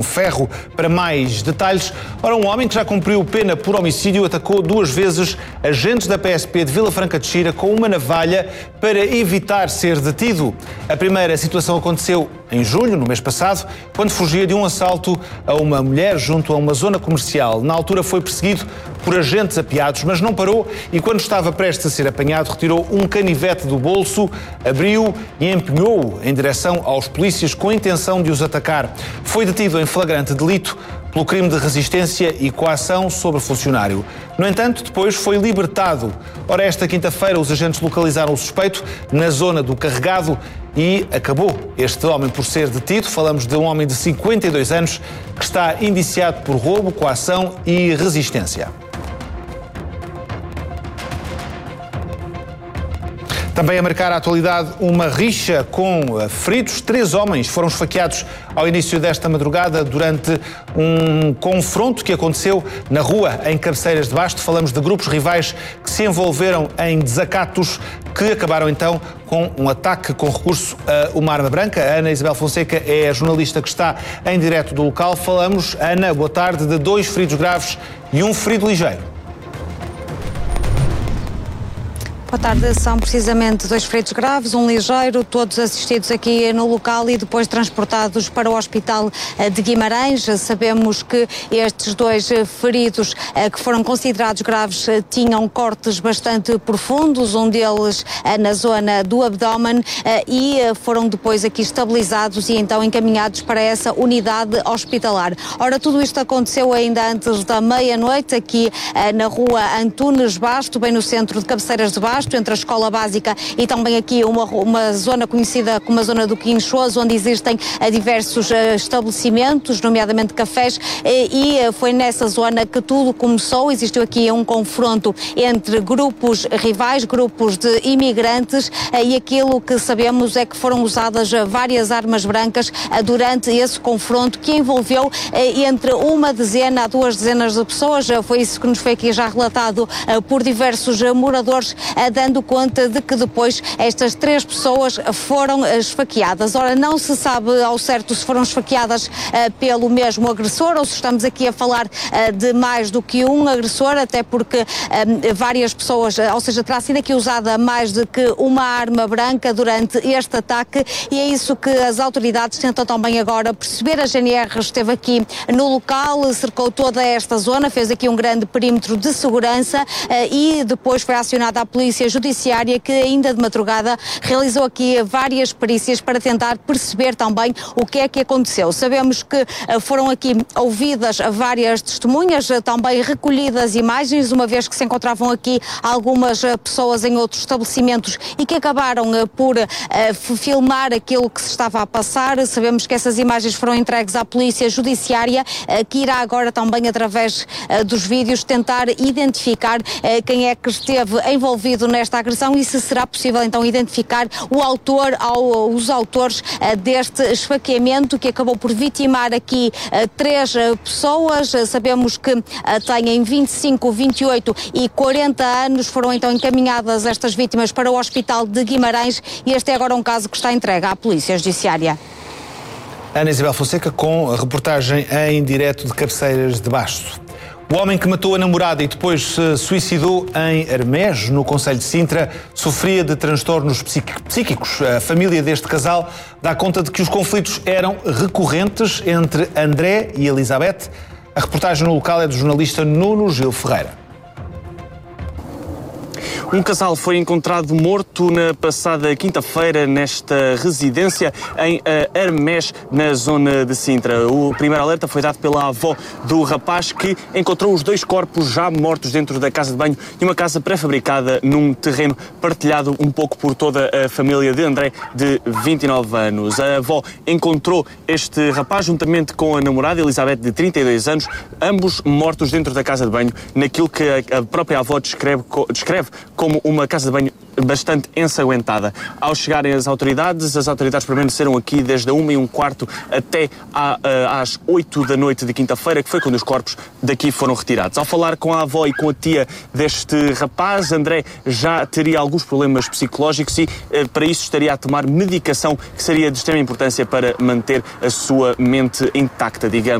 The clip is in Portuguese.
ferro. Para mais detalhes, ora, um homem que já cumpriu pena por homicídio atacou 2 vezes agentes da PSP de Vila Franca de Xira com uma navalha para evitar ser detido. A primeira situação aconteceu em julho, no mês passado, quando fugia de um assalto a uma mulher junto a uma zona comercial. Na altura foi perseguido por agentes apiados, mas não parou e, quando estava prestes a ser apanhado, retirou um canivete do bolso, abriu e empunhou-o em direção aos polícias com a intenção de os atacar. Foi detido em flagrante delito pelo crime de resistência e coação sobre funcionário. No entanto, depois foi libertado. Ora, esta quinta-feira os agentes localizaram o suspeito na zona do Carregado e acabou este homem por ser detido. Falamos de um homem de 52 anos que está indiciado por roubo, coação e resistência. Também a marcar a atualidade, uma rixa com feridos. 3 homens foram esfaqueados ao início desta madrugada durante um confronto que aconteceu na rua em Cabeceiras de Basto. Falamos de grupos rivais que se envolveram em desacatos que acabaram então com um ataque com recurso a uma arma branca. A Ana Isabel Fonseca é a jornalista que está em direto do local. Falamos, Ana, boa tarde, de 2 feridos graves e 1 ferido ligeiro. Boa tarde, são precisamente 2 feridos graves, 1 ligeiro, todos assistidos aqui no local e depois transportados para o Hospital de Guimarães. Sabemos que estes 2 feridos que foram considerados graves tinham cortes bastante profundos, um deles na zona do abdômen, e foram depois aqui estabilizados e então encaminhados para essa unidade hospitalar. Ora, tudo isto aconteceu ainda antes da meia-noite, aqui na rua Antunes Basto, bem no centro de Cabeceiras de Basto, entre a escola básica e também aqui uma zona conhecida como a zona do Quinchoso, onde existem diversos estabelecimentos, nomeadamente cafés, e foi nessa zona que tudo começou. Existiu aqui um confronto entre grupos rivais, grupos de imigrantes, e aquilo que sabemos é que foram usadas várias armas brancas durante esse confronto, que envolveu entre 1 dezena a 2 dezenas de pessoas. Foi isso que nos foi aqui já relatado por diversos moradores, dando conta de que depois estas 3 pessoas foram esfaqueadas. Ora, não se sabe ao certo se foram esfaqueadas pelo mesmo agressor ou se estamos aqui a falar de mais do que um agressor, até porque várias pessoas, ou seja, terá sido aqui usada mais do que uma arma branca durante este ataque, e é isso que as autoridades tentam também agora perceber. A GNR esteve aqui no local, cercou toda esta zona, fez aqui um grande perímetro de segurança e depois foi acionada a Polícia Judiciária, que ainda de madrugada realizou aqui várias perícias para tentar perceber também o que é que aconteceu. Sabemos que foram aqui ouvidas várias testemunhas, também recolhidas imagens, uma vez que se encontravam aqui algumas pessoas em outros estabelecimentos e que acabaram por filmar aquilo que se estava a passar. Sabemos que essas imagens foram entregues à Polícia Judiciária, que irá agora também, através dos vídeos, tentar identificar quem é que esteve envolvido nesta agressão e se será possível então identificar o autor ou os autores deste esfaqueamento, que acabou por vitimar aqui 3 pessoas. Sabemos que têm 25, 28 e 40 anos. Foram então encaminhadas estas vítimas para o Hospital de Guimarães e este é agora um caso que está entregue à Polícia Judiciária. Ana Isabel Fonseca com a reportagem em direto de Cabeceiras de Basto. O homem que matou a namorada e depois se suicidou em Armés, no concelho de Sintra, sofria de transtornos psíquicos. A família deste casal dá conta de que os conflitos eram recorrentes entre André e Elizabeth. A reportagem no local é do jornalista Nuno Gil Ferreira. Um casal foi encontrado morto na passada quinta-feira nesta residência em Armés, na zona de Sintra. O primeiro alerta foi dado pela avó do rapaz, que encontrou os 2 corpos já mortos dentro da casa de banho de uma casa pré-fabricada num terreno partilhado um pouco por toda a família de André, de 29 anos. A avó encontrou este rapaz juntamente com a namorada, Elizabeth, de 32 anos, ambos mortos dentro da casa de banho, naquilo que a própria avó descreve como uma casa de banho bastante ensanguentada. Ao chegarem as autoridades permaneceram aqui desde a 1h15 até às 8 da noite de quinta-feira, que foi quando os corpos daqui foram retirados. Ao falar com a avó e com a tia deste rapaz, André já teria alguns problemas psicológicos e para isso estaria a tomar medicação que seria de extrema importância para manter a sua mente intacta, digamos.